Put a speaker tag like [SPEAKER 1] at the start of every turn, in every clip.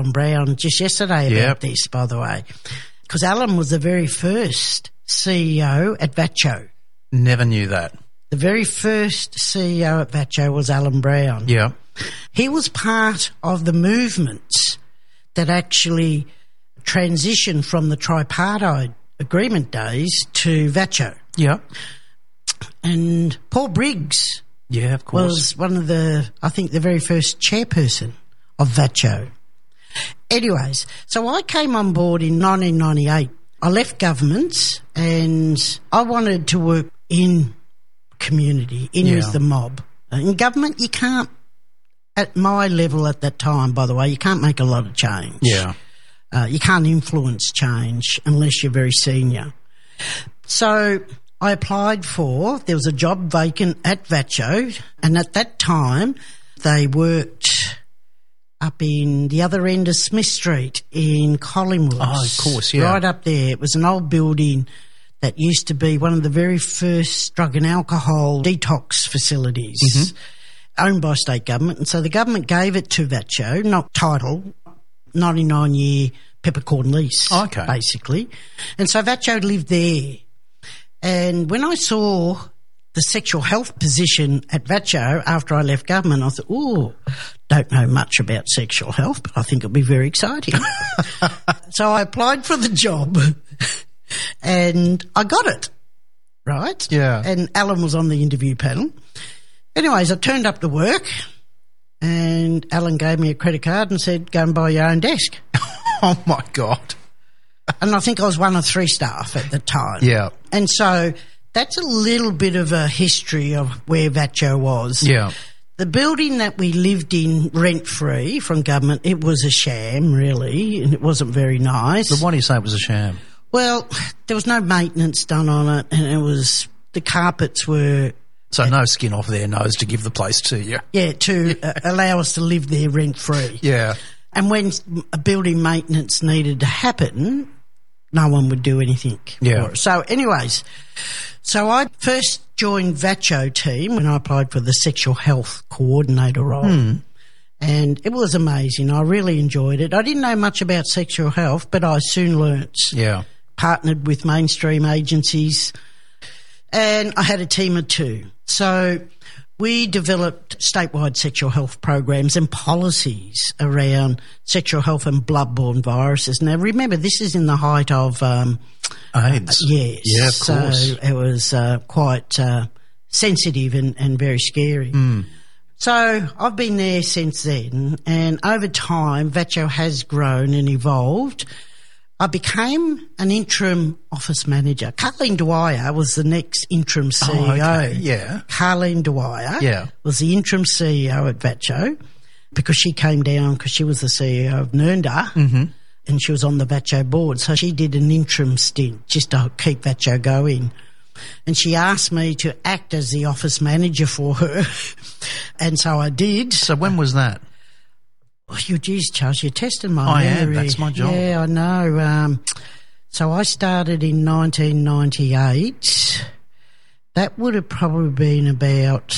[SPEAKER 1] Alan Brown just yesterday about this, by the way, because Alan was the very first CEO at VATCHO.
[SPEAKER 2] Never knew that.
[SPEAKER 1] The very first CEO at VATCHO was Alan Brown.
[SPEAKER 2] Yeah.
[SPEAKER 1] He was part of the movements that actually transitioned from the tripartite agreement days to VATCHO.
[SPEAKER 2] Yeah.
[SPEAKER 1] And Paul Briggs
[SPEAKER 2] of course,
[SPEAKER 1] was one of the very first chairperson of VATCHO. Anyways, so I came on board in 1998. I left government and I wanted to work in community, with the mob. In government, you can't, at my level at that time, by the way, you can't make a lot of change.
[SPEAKER 2] Yeah.
[SPEAKER 1] You can't influence change unless you're very senior. So I applied there was a job vacant at VATCHO, and at that time they worked up in the other end of Smith Street in Collingwood.
[SPEAKER 2] Oh, of course, yeah.
[SPEAKER 1] Right up there. It was an old building that used to be one of the very first drug and alcohol detox facilities owned by state government. And so the government gave it to VATCHO, not title, 99-year peppercorn lease, basically. And so VATCHO lived there. And when I saw the sexual health position at VATCHO after I left government, I thought, don't know much about sexual health, but I think it'll be very exciting. So I applied for the job and I got it, right?
[SPEAKER 2] Yeah.
[SPEAKER 1] And Alan was on the interview panel. Anyways, I turned up to work and Alan gave me a credit card and said, go and buy your own desk.
[SPEAKER 2] Oh, my God.
[SPEAKER 1] And I think I was one of 3 staff at the time.
[SPEAKER 2] Yeah.
[SPEAKER 1] And so that's a little bit of a history of where VATCHO was.
[SPEAKER 2] Yeah.
[SPEAKER 1] The building that we lived in rent-free from government, it was a sham, really, and it wasn't very nice.
[SPEAKER 2] But why do you say it was a sham?
[SPEAKER 1] Well, there was no maintenance done on it, and the carpets were...
[SPEAKER 2] So no skin off their nose to give the place to you.
[SPEAKER 1] Yeah, to allow us to live there rent-free.
[SPEAKER 2] Yeah.
[SPEAKER 1] And when a building maintenance needed to happen, no one would do anything.
[SPEAKER 2] Yeah.
[SPEAKER 1] For it. So anyways, so I first joined VATCHO team when I applied for the sexual health coordinator role. And it was amazing. I really enjoyed it. I didn't know much about sexual health, but I soon learnt.
[SPEAKER 2] Yeah.
[SPEAKER 1] Partnered with mainstream agencies. And I had a team of 2. So we developed statewide sexual health programs and policies around sexual health and bloodborne viruses. Now, remember, this is in the height of
[SPEAKER 2] AIDS.
[SPEAKER 1] Yes.
[SPEAKER 2] Yeah, of course.
[SPEAKER 1] So it was quite sensitive and very scary. So I've been there since then, and over time, VATCHO has grown and evolved. I became an interim office manager. Carleen Dwyer was the next interim CEO.
[SPEAKER 2] Oh, okay. Yeah.
[SPEAKER 1] Carleen Dwyer was the interim CEO at VATCHO because she came down because she was the CEO of Nernda and she was on the VATCHO board. So she did an interim stint just to keep VATCHO going. And she asked me to act as the office manager for her. And so I did.
[SPEAKER 2] So when was that?
[SPEAKER 1] Oh, geez, Charles, you're testing my memory.
[SPEAKER 2] I am. That's my job.
[SPEAKER 1] Yeah, I know. So I started in 1998. That would have probably been about,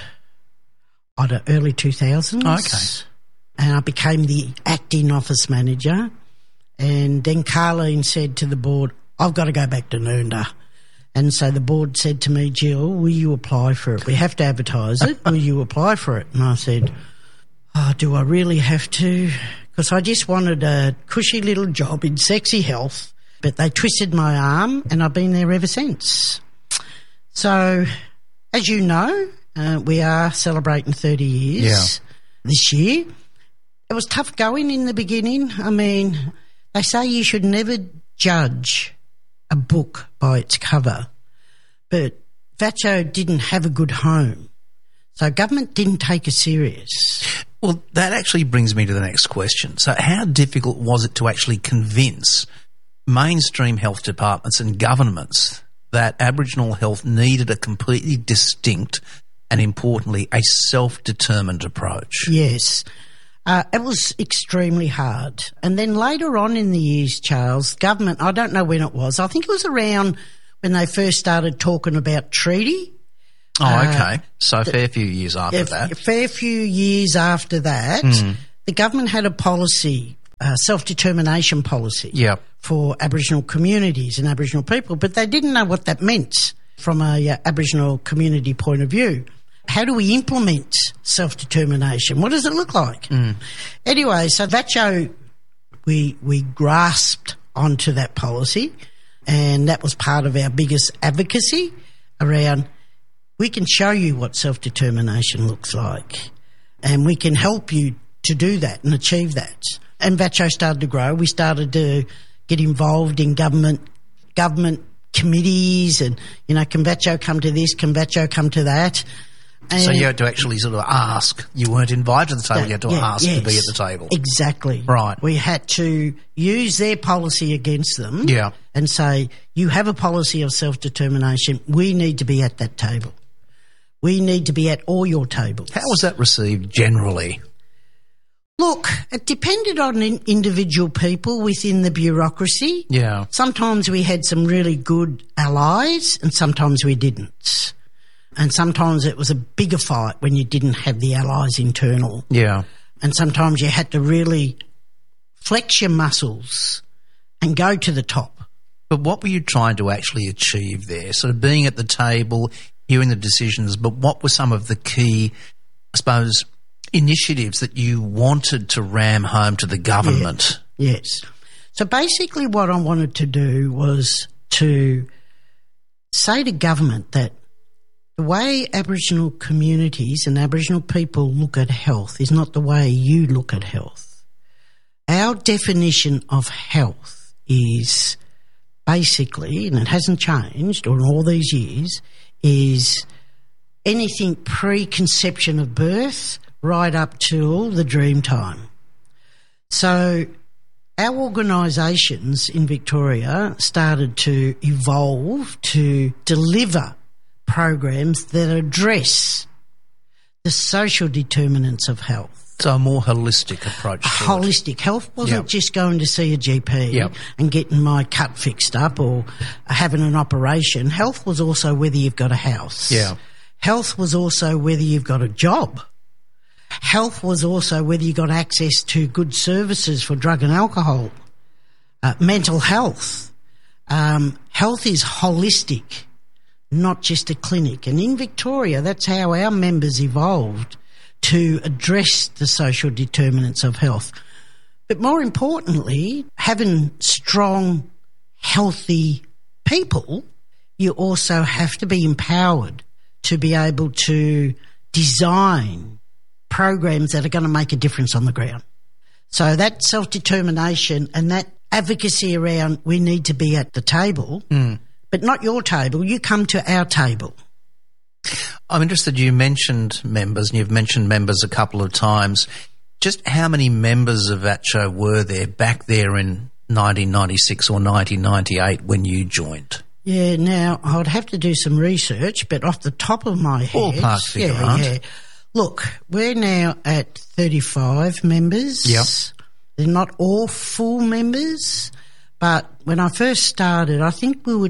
[SPEAKER 1] early 2000s.
[SPEAKER 2] Okay.
[SPEAKER 1] And I became the acting office manager. And then Carleen said to the board, I've got to go back to Nernda. And so the board said to me, Jill, will you apply for it? We have to advertise it. Will you apply for it? And I said, do I really have to? Because I just wanted a cushy little job in sexy health, but they twisted my arm and I've been there ever since. So, as you know, we are celebrating 30 years this year. It was tough going in the beginning. I mean, they say you should never judge a book by its cover, but VATCHO didn't have a good home. So government didn't take us serious.
[SPEAKER 2] Well, that actually brings me to the next question. So how difficult was it to actually convince mainstream health departments and governments that Aboriginal health needed a completely distinct and, importantly, a self-determined approach?
[SPEAKER 1] Yes. It was extremely hard. And then later on in the years, Charles, government, I don't know when it was, I think it was around when they first started talking about treaty.
[SPEAKER 2] Oh, okay. So a fair few years after that.
[SPEAKER 1] A fair few years after that, the government had a policy self-determination policy for Aboriginal communities and Aboriginal people, but they didn't know what that meant from a Aboriginal community point of view. How do we implement self-determination? What does it look like? Anyway, so VATCHO, we grasped onto that policy, and that was part of our biggest advocacy around we can show you what self-determination looks like, and we can help you to do that and achieve that. And VATCHO started to grow. We started to get involved in government committees and, can VATCHO come to this? Can VATCHO come to that? And
[SPEAKER 2] so you had to actually sort of ask. You weren't invited to the table. You had to ask to be at the table.
[SPEAKER 1] Exactly.
[SPEAKER 2] Right.
[SPEAKER 1] We had to use their policy against them and say, you have a policy of self-determination. We need to be at that table. We need to be at all your tables.
[SPEAKER 2] How was that received generally?
[SPEAKER 1] Look, it depended on individual people within the bureaucracy.
[SPEAKER 2] Yeah.
[SPEAKER 1] Sometimes we had some really good allies and sometimes we didn't. And sometimes it was a bigger fight when you didn't have the allies internal.
[SPEAKER 2] Yeah.
[SPEAKER 1] And sometimes you had to really flex your muscles and go to the top.
[SPEAKER 2] But what were you trying to actually achieve there? Sort of being at the table, hearing the decisions, but what were some of the key, I suppose, initiatives that you wanted to ram home to the government?
[SPEAKER 1] Yes. So basically what I wanted to do was to say to government that the way Aboriginal communities and Aboriginal people look at health is not the way you look at health. Our definition of health is basically, and it hasn't changed in all these years, is anything pre-conception of birth right up till the dream time. So our organisations in Victoria started to evolve to deliver programs that address the social determinants of health.
[SPEAKER 2] So a more holistic approach to
[SPEAKER 1] Holistic. Health wasn't just going to see a GP and getting my cut fixed up or having an operation. Health was also whether you've got a house.
[SPEAKER 2] Yeah.
[SPEAKER 1] Health was also whether you've got a job. Health was also whether you got access to good services for drug and alcohol. Mental health. Health is holistic, not just a clinic. And in Victoria, that's how our members evolved to address the social determinants of health. But more importantly, having strong, healthy people, you also have to be empowered to be able to design programs that are going to make a difference on the ground. So that self-determination and that advocacy around we need to be at the table, but not your table, you come to our table.
[SPEAKER 2] I'm interested, you mentioned members, and you've mentioned members a couple of times. Just how many members of VATCHO were there back there in 1996 or 1998 when you joined?
[SPEAKER 1] Yeah, now I'd have to do some research, but off the top of my head...
[SPEAKER 2] Ballpark figure,
[SPEAKER 1] Look, we're now at 35 members.
[SPEAKER 2] Yep.
[SPEAKER 1] They're not all full members, but when I first started, I think we were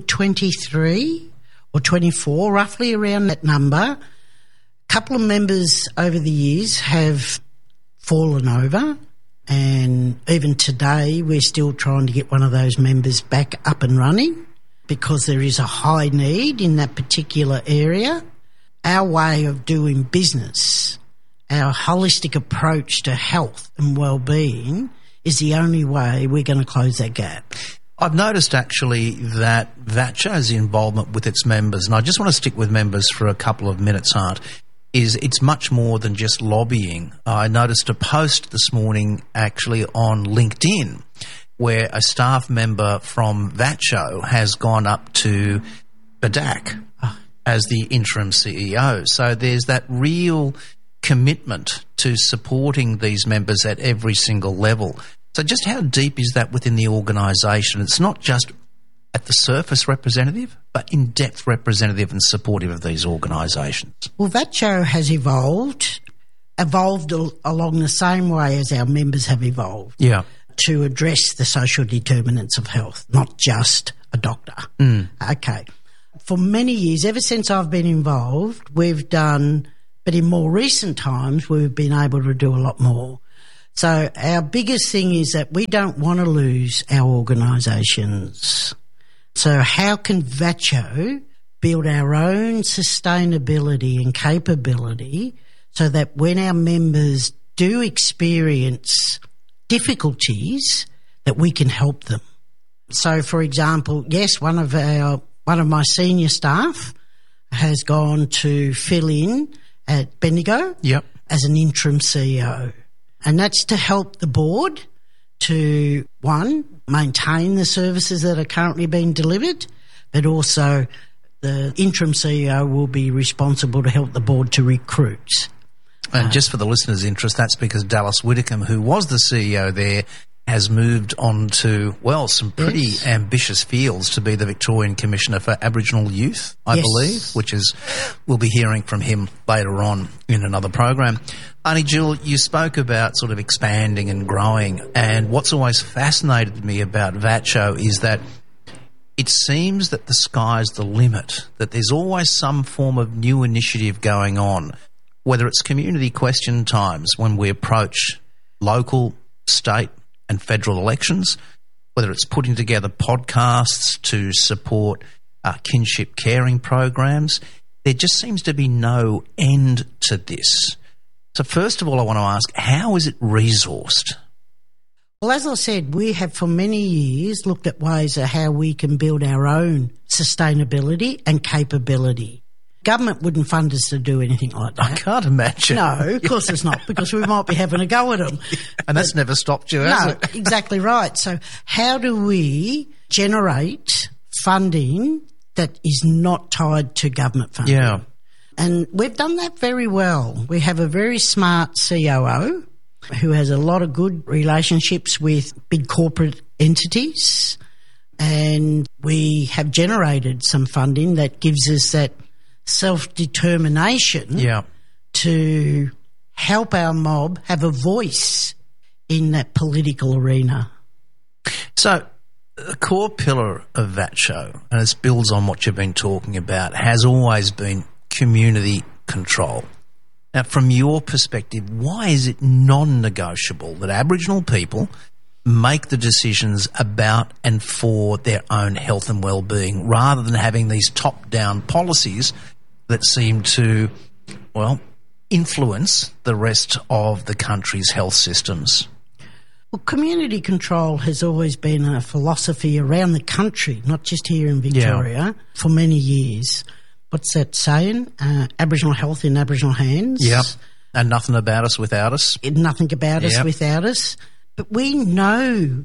[SPEAKER 1] 23 or 24, roughly around that number. A couple of members over the years have fallen over, and even today we're still trying to get one of those members back up and running because there is a high need in that particular area. Our way of doing business, our holistic approach to health and well-being is the only way we're going to close that gap.
[SPEAKER 2] I've noticed actually that VATCHO's involvement with its members, and I just want to stick with members for a couple of minutes, Art, is it's much more than just lobbying. I noticed a post this morning actually on LinkedIn where a staff member from VATCHO has gone up to BADAC as the interim CEO. So there's that real commitment to supporting these members at every single level. So just how deep is that within the organisation? It's not just at the surface representative, but in-depth representative and supportive of these organisations.
[SPEAKER 1] Well, VATCHO has evolved along the same way as our members have evolved to address the social determinants of health, not just a doctor. Okay. For many years, ever since I've been involved, we've done, but in more recent times, we've been able to do a lot more. So our biggest thing is that we don't want to lose our organisations. So how can VATCHO build our own sustainability and capability so that when our members do experience difficulties, that we can help them? So, for example, yes, one of my senior staff has gone to fill in at Bendigo as an interim CEO. And that's to help the board to, one, maintain the services that are currently being delivered, but also the interim CEO will be responsible to help the board to recruit.
[SPEAKER 2] And just for the listeners' interest, that's because Dallas Whitcomb, who was the CEO there, has moved on to, well, some pretty ambitious fields to be the Victorian Commissioner for Aboriginal Youth, I believe, which is, we'll be hearing from him later on in another program. Auntie Jill, you spoke about sort of expanding and growing, and what's always fascinated me about VATCHO is that it seems that the sky's the limit, that there's always some form of new initiative going on, whether it's community question times when we approach local, state and federal elections, whether it's putting together podcasts to support kinship caring programs. There just seems to be no end to this. So first of all, I want to ask, how is it resourced?
[SPEAKER 1] Well, as I said, we have for many years looked at ways of how we can build our own sustainability and capability. Government wouldn't fund us to do anything like that.
[SPEAKER 2] I can't imagine.
[SPEAKER 1] No, of course it's not, because we might be having a go at them.
[SPEAKER 2] And that's never stopped you, has it?
[SPEAKER 1] No, exactly right. So how do we generate funding that is not tied to government funding?
[SPEAKER 2] Yeah.
[SPEAKER 1] And we've done that very well. We have a very smart COO who has a lot of good relationships with big corporate entities, and we have generated some funding that gives us that self-determination to help our mob have a voice in that political arena.
[SPEAKER 2] So the core pillar of VATCHO, and it builds on what you've been talking about, has always been community control. Now, from your perspective, why is it non-negotiable that Aboriginal people make the decisions about and for their own health and well-being, rather than having these top-down policies that seem to, well, influence the rest of the country's health systems?
[SPEAKER 1] Well, community control has always been a philosophy around the country, not just here in Victoria, for many years. What's that saying? Aboriginal health in Aboriginal hands.
[SPEAKER 2] Yep. And nothing about us without us.
[SPEAKER 1] Nothing about us without us. But we know,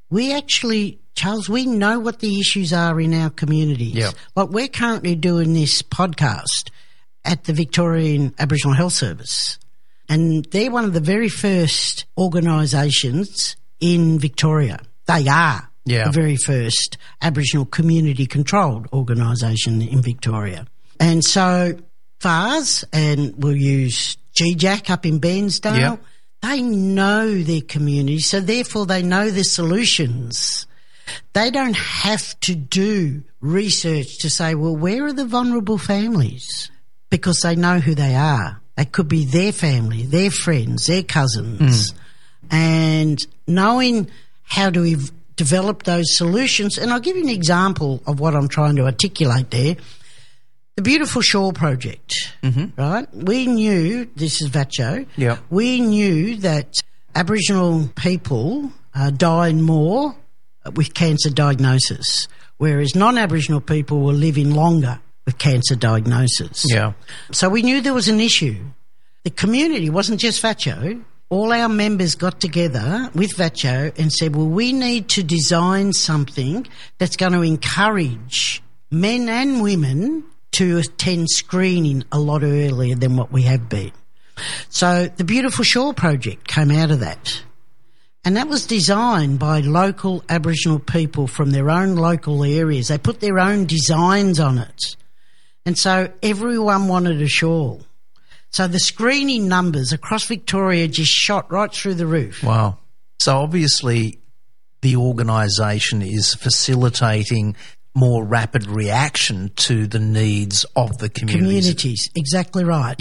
[SPEAKER 1] Charles, we know what the issues are in our communities.
[SPEAKER 2] Yep.
[SPEAKER 1] Like, we're currently doing this podcast at the Victorian Aboriginal Health Service, and they're one of the very first organisations in Victoria. They are the very first Aboriginal community-controlled organisation in Victoria. And so FARS, and we'll use GJAC up in Bairnsdale, they know their community, so therefore they know the solutions. They don't have to do research to say, well, where are the vulnerable families? Because they know who they are. It could be their family, their friends, their cousins. And knowing how to develop those solutions, and I'll give you an example of what I'm trying to articulate there. The Beautiful Shore Project, right? We knew, this is VATCHO, we knew that Aboriginal people die more with cancer diagnosis, whereas non-Aboriginal people were living longer with cancer diagnosis. Yeah. So we knew there was an issue. The community wasn't just VATCHO. All our members got together with VATCHO and said, well, we need to design something that's going to encourage men and women to attend screening a lot earlier than what we have been. So the Beautiful Shore Project came out of that. And that was designed by local Aboriginal people from their own local areas. They put their own designs on it. And so everyone wanted a shawl. So the screening numbers across Victoria just shot right through the roof.
[SPEAKER 2] Wow. So obviously the organisation is facilitating more rapid reaction to the needs of the communities.
[SPEAKER 1] Exactly right.
[SPEAKER 2] Yeah.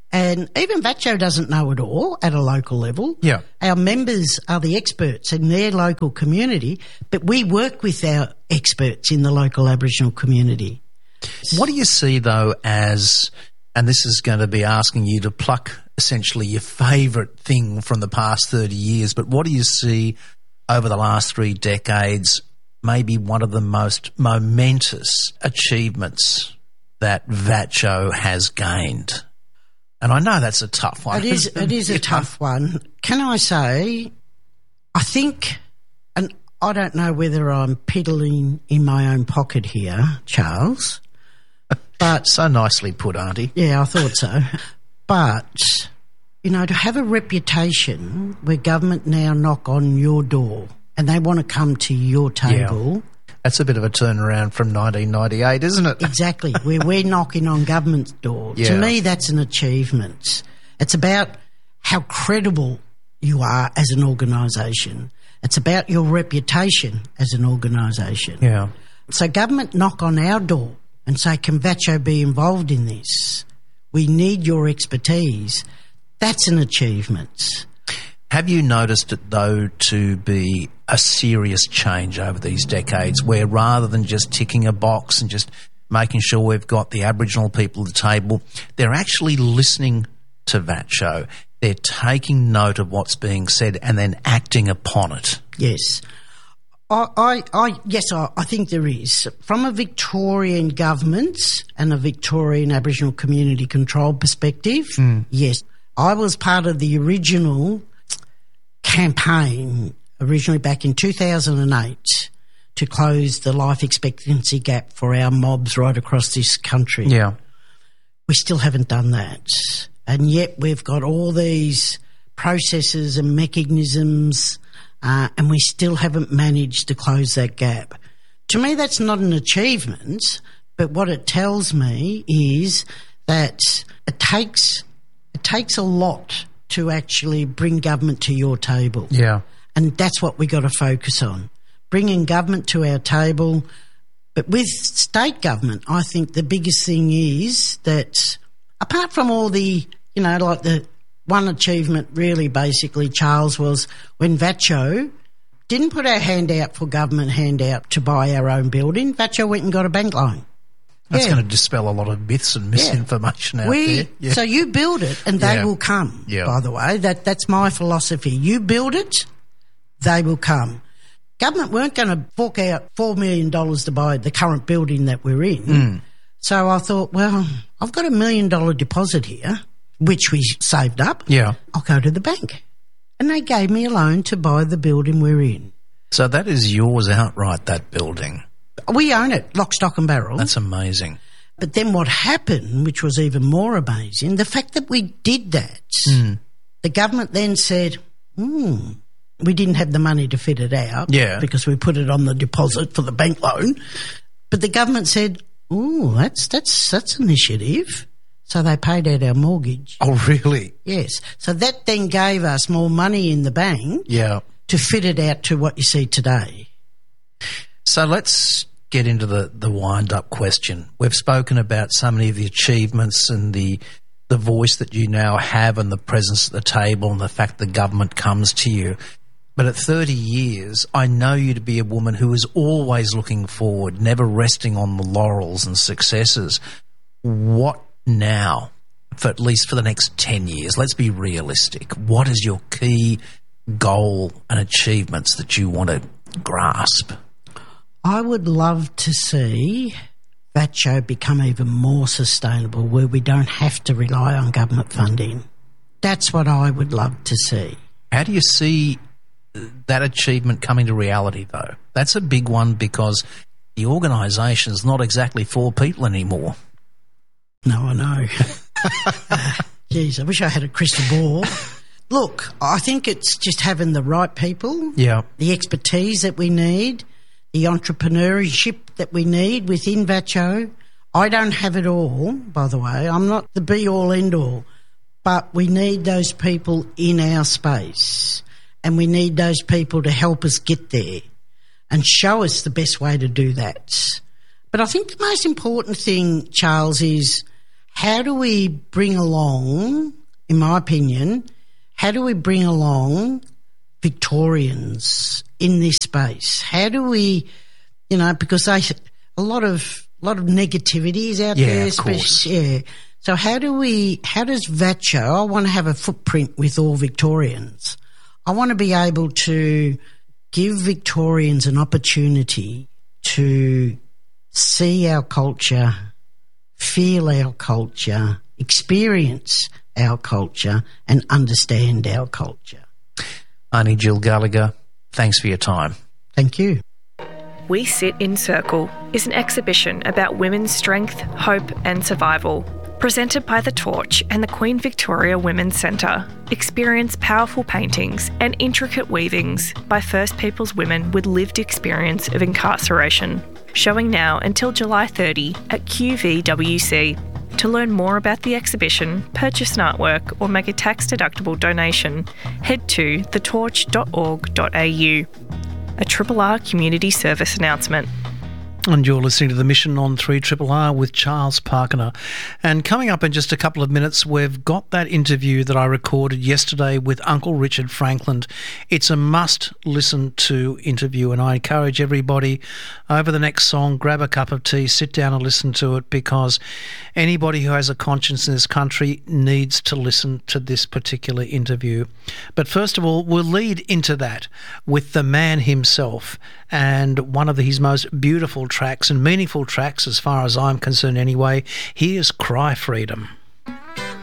[SPEAKER 1] And even VATCO doesn't know it all at a local level.
[SPEAKER 2] Yeah.
[SPEAKER 1] Our members are the experts in their local community, but we work with our experts in the local Aboriginal community.
[SPEAKER 2] What do you see, though, as, and this is going to be asking you to pluck essentially your favourite thing from the past 30 years, but what do you see over the last 3 decades, maybe one of the most momentous achievements that VATCO has gained? And I know that's a tough one.
[SPEAKER 1] It is a tough one. Can I say, I think, and I don't know whether I'm piddling in my own pocket here, Charles, but...
[SPEAKER 2] So nicely put, Auntie.
[SPEAKER 1] Yeah, I thought so. But, you know, to have a reputation where government now knock on your door and they want to come to your table...
[SPEAKER 2] Yeah. That's a bit of a turnaround from 1998, isn't it?
[SPEAKER 1] Exactly, where we're knocking on government's door.
[SPEAKER 2] Yeah.
[SPEAKER 1] To me, that's an achievement. It's about how credible you are as an organisation. It's about your reputation as an organisation.
[SPEAKER 2] Yeah.
[SPEAKER 1] So government knock on our door and say, can VATCO be involved in this? We need your expertise. That's an achievement.
[SPEAKER 2] Have you noticed it, though, to be a serious change over these decades where rather than just ticking a box and just making sure we've got the Aboriginal people at the table, they're actually listening to VATCO. They're taking note of what's being said and then acting upon it.
[SPEAKER 1] Yes. I think there is. From a Victorian government and a Victorian Aboriginal community control perspective, yes. I was part of the original campaign originally back in 2008 to close the life expectancy gap for our mobs right across this country.
[SPEAKER 2] Yeah.
[SPEAKER 1] We still haven't done that. And yet we've got all these processes and mechanisms and we still haven't managed to close that gap. To me, that's not an achievement, but what it tells me is that it takes a lot to actually bring government to your table.
[SPEAKER 2] Yeah.
[SPEAKER 1] And that's what we got to focus on, bringing government to our table. But with state government, I think the biggest thing is that apart from all the, you know, like the one achievement really basically, Charles, was when VATCO didn't put our hand out for government handout to buy our own building, VATCO went and got a bank loan.
[SPEAKER 2] That's going to dispel a lot of myths and misinformation out there. Yeah.
[SPEAKER 1] So you build it and they will come,
[SPEAKER 2] Yeah.
[SPEAKER 1] by the way. That's my philosophy. You build it, they will come. Government weren't going to fork out $4 million to buy the current building that we're in. So I thought, well, I've got $1 million deposit here, which we saved up.
[SPEAKER 2] Yeah.
[SPEAKER 1] I'll go to the bank. And they gave me a loan to buy the building we're in.
[SPEAKER 2] So that is yours outright, that building.
[SPEAKER 1] We own it, lock, stock and barrel.
[SPEAKER 2] That's amazing.
[SPEAKER 1] But then what happened, which was even more amazing, the fact that we did that, the government then said, we didn't have the money to fit it out because we put it on the deposit for the bank loan. But the government said, that's initiative. So they paid out our mortgage.
[SPEAKER 2] Oh, really?
[SPEAKER 1] Yes. So that then gave us more money in the bank to fit it out to what you see today.
[SPEAKER 2] So let's get into the wind-up question. We've spoken about so many of the achievements and the voice that you now have and the presence at the table and the fact the government comes to you. But at 30 years, I know you to be a woman who is always looking forward, never resting on the laurels and successes. What now, for at least for the next 10 years? Let's be realistic. What is your key goal and achievements that you want to grasp?
[SPEAKER 1] I would love to see VATCO become even more sustainable where we don't have to rely on government funding. That's what I would love to see.
[SPEAKER 2] How do you see that achievement coming to reality, though? That's a big one because the organisation is not exactly for people anymore.
[SPEAKER 1] No, I know. Geez, I wish I had a crystal ball. Look, I think it's just having the right people, the expertise that we need, the entrepreneurship that we need within VATCO. I don't have it all, by the way. I'm not the be-all, end-all. But we need those people in our space and we need those people to help us get there and show us the best way to do that. But I think the most important thing, Charles, is how do we bring along, in my opinion, how do we bring along Victorians in this space? How do we, because a lot of negativity is out there.
[SPEAKER 2] Of course.
[SPEAKER 1] Yeah. So how does VATCHO, I want to have a footprint with all Victorians. I want to be able to give Victorians an opportunity to see our culture, feel our culture, experience our culture and understand our culture.
[SPEAKER 2] Aunty Jill Gallagher, thanks for your time.
[SPEAKER 1] Thank you.
[SPEAKER 3] We Sit in Circle is an exhibition about women's strength, hope and survival. Presented by The Torch and the Queen Victoria Women's Centre. Experience powerful paintings and intricate weavings by First Peoples women with lived experience of incarceration. Showing now until July 30 at QVWC. To learn more about the exhibition, purchase an artwork or make a tax-deductible donation, head to thetorch.org.au. A Triple R Community Service announcement.
[SPEAKER 2] And you're listening to The Mission on 3RRR with Charles Parkener. And coming up in just a couple of minutes, we've got that interview that I recorded yesterday with Uncle Richard Franklin. It's a must-listen-to interview, and I encourage everybody over the next song, grab a cup of tea, sit down and listen to it, because anybody who has a conscience in this country needs to listen to this particular interview. But first of all, we'll lead into that with the man himself, and one of his most beautiful tracks and meaningful tracks, as far as I'm concerned anyway. Here's Cry Freedom.